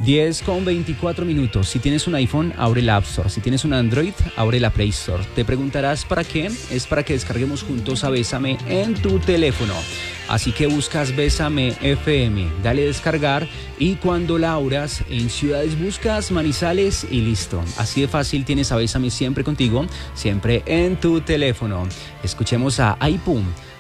10:24. Si tienes un iPhone, abre la App Store. Si tienes un Android, abre la Play Store. Te preguntarás ¿para qué? Es para que descarguemos juntos a Bésame en tu teléfono. Así que buscas Bésame FM, dale descargar y cuando la abras en ciudades buscas Manizales y listo. Así de fácil tienes a Bésame siempre contigo, siempre en tu teléfono. Escuchemos a Aipum